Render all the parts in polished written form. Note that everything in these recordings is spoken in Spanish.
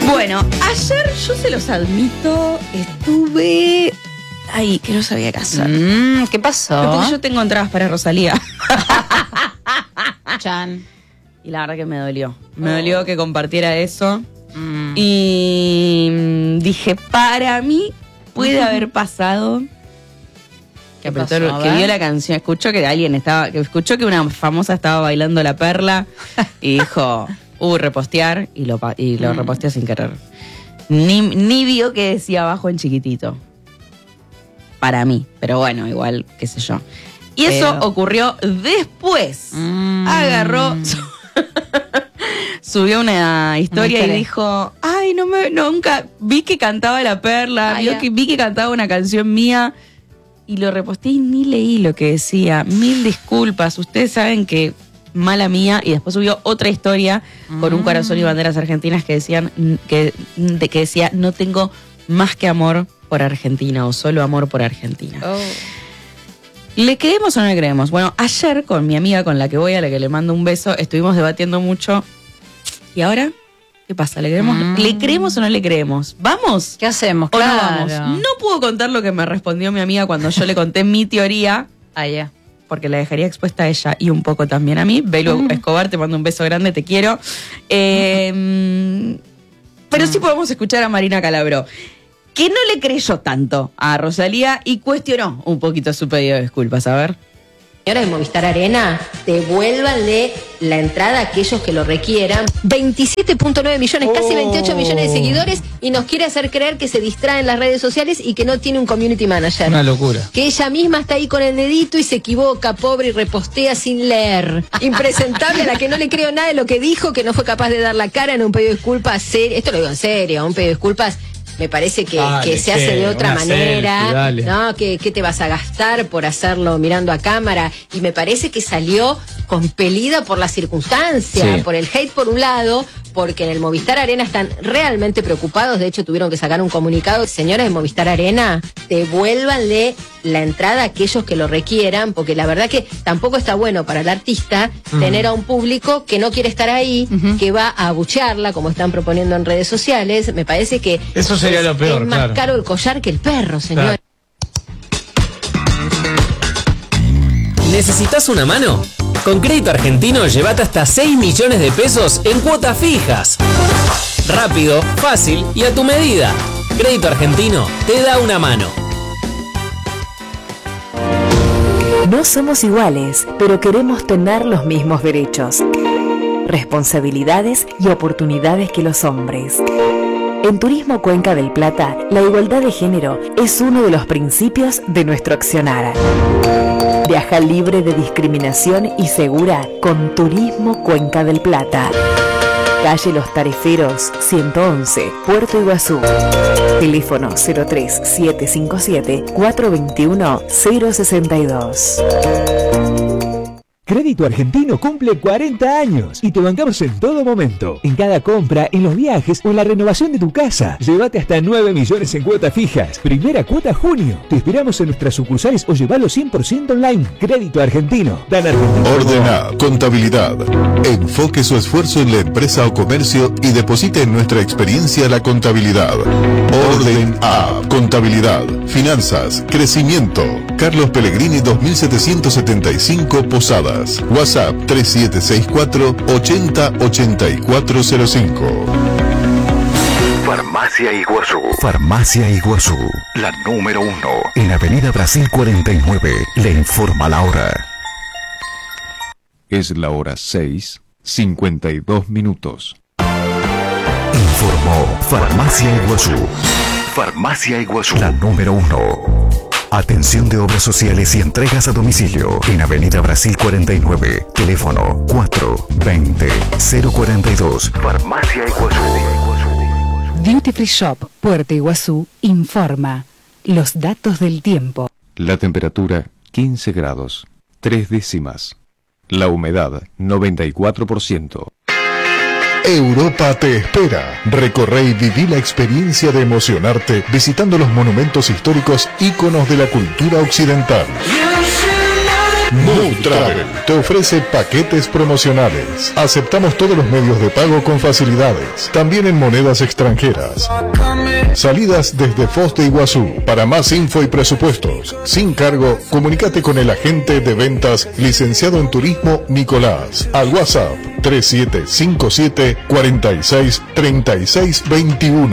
Bueno, ayer yo se los admito, estuve... Ay, que no sabía qué hacer. ¿Qué pasó? Porque yo tengo entradas para Rosalía. Chan. Y la verdad que me dolió. Me dolió que compartiera eso. Y dije, para mí puede haber pasado... Que pasó? que vio la canción, escuchó que escuchó que una famosa estaba bailando La Perla y dijo, repostear, y lo reposteó sin querer. Ni vio que decía abajo en chiquitito. Para mí, pero bueno, igual, qué sé yo. Y eso ocurrió después. Agarró, subió una historia y dijo, ay, nunca vi que cantaba La Perla, vi que cantaba una canción mía. Y lo reposté y ni leí lo que decía. 1000 disculpas. Ustedes saben que mala mía. Y después subió otra historia con un corazón y banderas argentinas que decían que decía, no tengo más que amor por Argentina o solo amor por Argentina. ¿Le creemos o no le creemos? Bueno, ayer con mi amiga con la que voy, a la que le mando un beso, estuvimos debatiendo mucho. ¿Y ahora? ¿Qué pasa? ¿Le creemos o no le creemos? ¿Vamos? ¿Qué hacemos? ¿O Claro. no vamos? No puedo contar lo que me respondió mi amiga cuando yo le conté mi teoría. Porque la dejaría expuesta a ella y un poco también a mí. Belu Escobar, te mando un beso grande, te quiero. Pero sí podemos escuchar a Marina Calabró, que no le creyó tanto a Rosalía y cuestionó un poquito su pedido de disculpas. A ver. Señora de Movistar Arena, devuélvanle la entrada a aquellos que lo requieran. 27.9 millones, casi 28 millones de seguidores, y nos quiere hacer creer que se distrae en las redes sociales y que no tiene un community manager. Una locura. Que ella misma está ahí con el dedito y se equivoca, pobre, y repostea sin leer. Impresentable, a la que no le creo nada de lo que dijo, que no fue capaz de dar la cara en un pedido de disculpas serio. Esto lo digo en serio, un pedido de disculpas. Me parece que se hace de otra manera, ¿no? ¿Qué te vas a gastar por hacerlo mirando a cámara? Y me parece que salió compelida por la circunstancia, por el hate por un lado, porque en el Movistar Arena están realmente preocupados. De hecho, tuvieron que sacar un comunicado. Señores de Movistar Arena, devuélvanle la entrada a aquellos que lo requieran, porque la verdad que tampoco está bueno para el artista tener a un público que no quiere estar ahí, que va a abuchearla, como están proponiendo en redes sociales. Me parece que eso sería lo peor, es más caro el collar que el perro, señor. ¿Necesitas una mano? Con Crédito Argentino llévate hasta 6 millones de pesos en cuotas fijas. Rápido, fácil y a tu medida. Crédito Argentino te da una mano. No somos iguales, pero queremos tener los mismos derechos, responsabilidades y oportunidades que los hombres. En Turismo Cuenca del Plata, la igualdad de género es uno de los principios de nuestro accionar. Viaja libre de discriminación y segura con Turismo Cuenca del Plata. Calle Los Tariferos, 111, Puerto Iguazú. Teléfono 03-757-421-062. Crédito Argentino cumple 40 años y te bancamos en todo momento. En cada compra, en los viajes o en la renovación de tu casa. Llévate hasta 9 millones en cuotas fijas. Primera cuota junio. Te esperamos en nuestras sucursales o llevalo 100% online. Crédito Argentino. Dan Argentino. Ordena Contabilidad. Enfoque su esfuerzo en la empresa o comercio y deposite en nuestra experiencia la contabilidad. Orden A. Contabilidad. Finanzas. Crecimiento. Carlos Pellegrini 2775 Posadas. WhatsApp 3764-808405. Farmacia Iguazú. Farmacia Iguazú, La número 1. en Avenida Brasil 49. Le informa la hora. Es la hora 6:52. Informó Farmacia Iguazú. Farmacia Iguazú. La número 1. Atención de obras sociales y entregas a domicilio en Avenida Brasil 49. Teléfono 420-042. Farmacia Iguazú. Duty Free Shop Puerto Iguazú informa los datos del tiempo. La temperatura 15 grados, 3 décimas. La humedad 94%. Europa te espera. Recorre y viví la experiencia de emocionarte visitando los monumentos históricos íconos de la cultura occidental. Mood Travel te ofrece paquetes promocionales. Aceptamos todos los medios de pago con facilidades, también en monedas extranjeras. Salidas desde Foz de Iguazú. Para más info y presupuestos, sin cargo, comunícate con el agente de ventas licenciado en turismo Nicolás al WhatsApp 3757 46 36 21.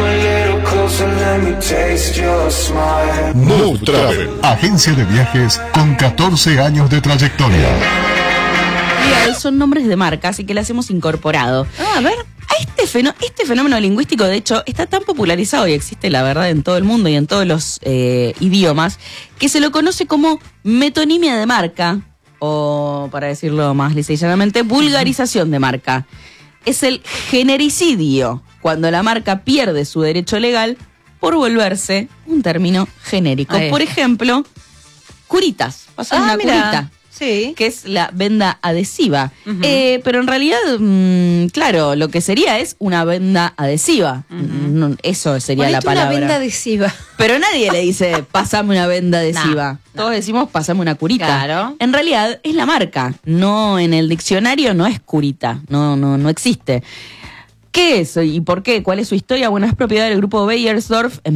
Mood Travel, agencia de viajes con 14 años de trayectoria. Son nombres de marca, así que las hemos incorporado. A ver, este fenómeno lingüístico, de hecho, está tan popularizado y existe, la verdad, en todo el mundo y en todos los idiomas, que se lo conoce como metonimia de marca, o, para decirlo más lisa y llanamente, vulgarización de marca. Es el genericidio, cuando la marca pierde su derecho legal por volverse un término genérico. Por ejemplo, curitas. Pasó una curita. Sí. Que es la venda adhesiva. Pero en realidad, claro, lo que sería es una venda adhesiva. Eso sería la palabra. Una venda adhesiva. Pero nadie le dice, pásame una venda adhesiva. Todos decimos, pásame una curita. Claro. En realidad es la marca. No, en el diccionario no es curita. No existe. ¿Qué es y por qué? ¿Cuál es su historia? Bueno, es propiedad del grupo Beiersdorf. En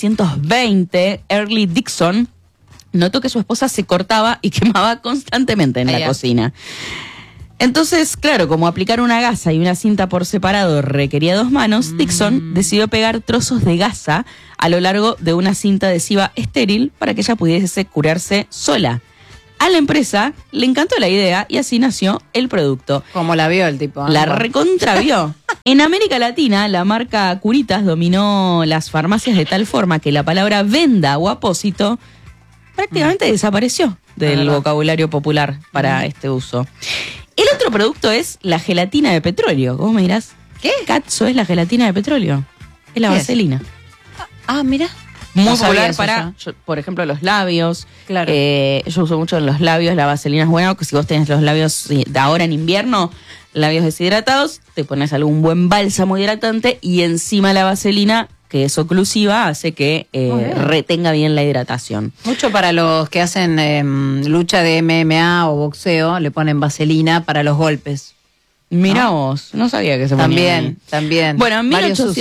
1920, Early Dixon notó que su esposa se cortaba y quemaba constantemente en la cocina. Entonces, claro, como aplicar una gasa y una cinta por separado requería 2 manos, Dixon decidió pegar trozos de gasa a lo largo de una cinta adhesiva estéril para que ella pudiese curarse sola. A la empresa le encantó la idea y así nació el producto. Como la vio el tipo. La recontravió. En América Latina, la marca Curitas dominó las farmacias de tal forma que la palabra venda o apósito prácticamente desapareció del vocabulario popular para este uso. El otro producto es la gelatina de petróleo. ¿Cómo me dirás? ¿Qué? Katso es la gelatina de petróleo. Es la vaselina. Mira. Muy popular para, por ejemplo, los labios. Claro. Yo uso mucho en los labios. La vaselina es buena, porque si vos tenés los labios de ahora en invierno, labios deshidratados, te pones algún buen bálsamo hidratante y encima la vaselina, que es oclusiva, hace que retenga bien la hidratación. Mucho para los que hacen lucha de MMA o boxeo, le ponen vaselina para los golpes. Mirá vos, no sabía que se ponía También. Bueno, en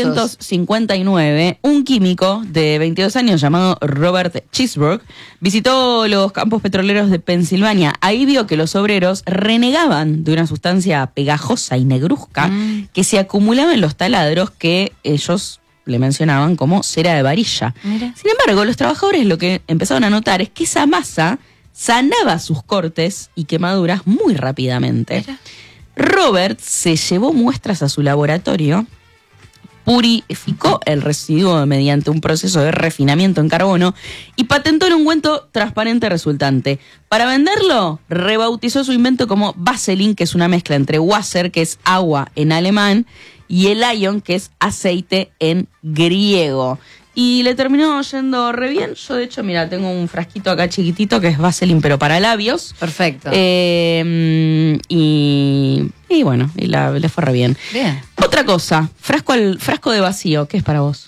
1859, un químico de 22 años llamado Robert Chisburg visitó los campos petroleros de Pensilvania. Ahí vio que los obreros renegaban de una sustancia pegajosa y negruzca que se acumulaba en los taladros que ellos le mencionaban como cera de varilla. Mira. Sin embargo, los trabajadores lo que empezaron a notar es que esa masa sanaba sus cortes y quemaduras muy rápidamente. Mira. Robert se llevó muestras a su laboratorio, purificó el residuo mediante un proceso de refinamiento en carbono y patentó el ungüento transparente resultante. Para venderlo, rebautizó su invento como Vaseline, que es una mezcla entre Wasser, que es agua en alemán, y el ion, que es aceite en griego. Y le terminó yendo re bien. Yo, de hecho, mira, tengo un frasquito acá chiquitito que es Vaseline, pero para labios. Perfecto. Y bueno, le fue re bien. Bien. Otra cosa, frasco de vacío, ¿qué es para vos?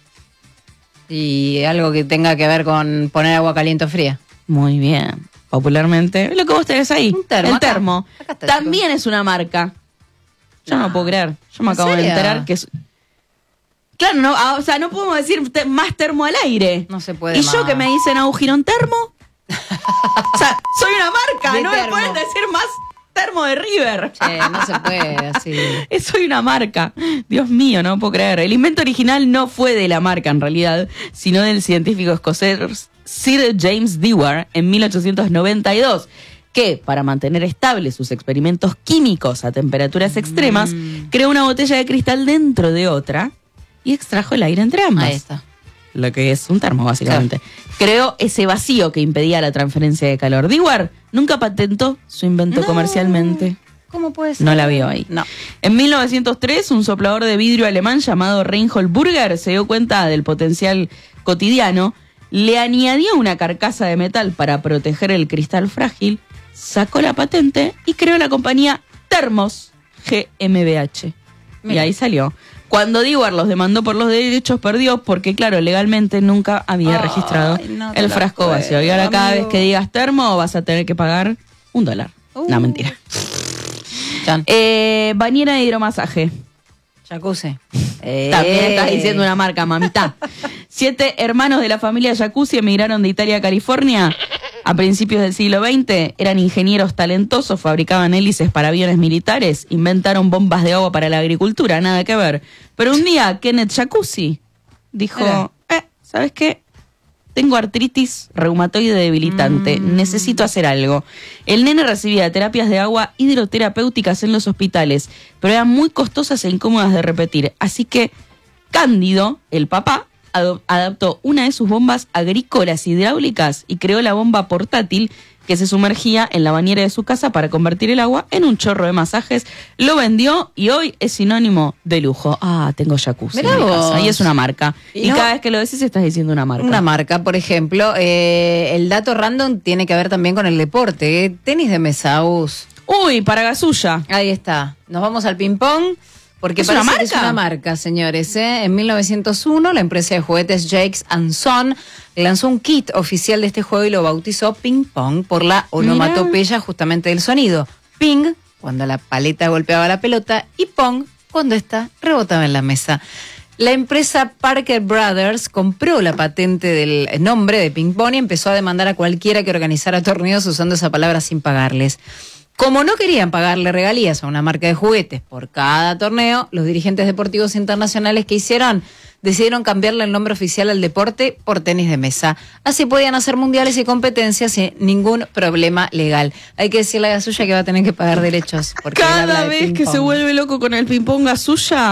Y algo que tenga que ver con poner agua caliente o fría. Muy bien. Popularmente, lo que vos tenés ahí. Un termo. El termo. Acá está, también es una marca. Yo no puedo creer. Yo me acabo de enterar que es... Claro, no, o sea, no podemos decir más termo al aire. No se puede. Y más. yo que me dicen Agujirón termo. O sea, soy una marca, no termo. Me pueden decir más termo de River. Che, no se puede así. Soy una marca. Dios mío, no puedo creer. El invento original no fue de la marca en realidad, sino del científico escocés Sir James Dewar en 1892. Que, para mantener estables sus experimentos químicos a temperaturas extremas, creó una botella de cristal dentro de otra y extrajo el aire entre ambas. Ahí está. Lo que es un termo, básicamente. Claro. Creó ese vacío que impedía la transferencia de calor. Dewar nunca patentó su invento comercialmente. ¿Cómo puede ser? No la vio ahí. No. En 1903, un soplador de vidrio alemán llamado Reinhold Burger se dio cuenta del potencial cotidiano, le añadió una carcasa de metal para proteger el cristal frágil, sacó la patente y creó la compañía Thermos GmbH. Mira. Y ahí salió. Cuando Dewar los demandó por los derechos, perdió porque, claro, legalmente nunca había registrado el frasco vacío. Y ahora cada vez que digas termo vas a tener que pagar $1. No, mentira. Bañera de hidromasaje. Jacuzzi. También estás diciendo una marca, mamita. 7 hermanos de la familia Jacuzzi emigraron de Italia a California a principios del siglo XX. Eran ingenieros talentosos, fabricaban hélices para aviones militares, inventaron bombas de agua para la agricultura, nada que ver. Pero un día Kenneth Jacuzzi dijo, ¿sabes qué? Tengo artritis reumatoide debilitante, necesito hacer algo. El nene recibía terapias de agua hidroterapéuticas en los hospitales, pero eran muy costosas e incómodas de repetir. Así que Cándido, el papá, adaptó una de sus bombas agrícolas hidráulicas y creó la bomba portátil que se sumergía en la bañera de su casa para convertir el agua en un chorro de masajes. Lo vendió y hoy es sinónimo de lujo. Tengo jacuzzi en mi casa. Y es una marca. Y cada vez que lo decís estás diciendo una marca. Una marca, por ejemplo. El dato random tiene que ver también con el deporte. Tenis de mesa, Uy, para Gasulla. Ahí está. Nos vamos al ping-pong. Porque ¿Es una marca? Que es una marca, señores. En 1901, la empresa de juguetes Jakes & Son lanzó un kit oficial de este juego y lo bautizó Ping Pong por la onomatopeya justamente del sonido. Ping, cuando la paleta golpeaba la pelota, y pong, cuando ésta rebotaba en la mesa. La empresa Parker Brothers compró la patente del nombre de Ping Pong y empezó a demandar a cualquiera que organizara torneos usando esa palabra sin pagarles. Como no querían pagarle regalías a una marca de juguetes por cada torneo, los dirigentes deportivos internacionales que hicieron decidieron cambiarle el nombre oficial al deporte por tenis de mesa. Así podían hacer mundiales y competencias sin ningún problema legal. Hay que decirle a Gasulla que va a tener que pagar derechos. Porque cada vez que se vuelve loco con el ping-pong Gasulla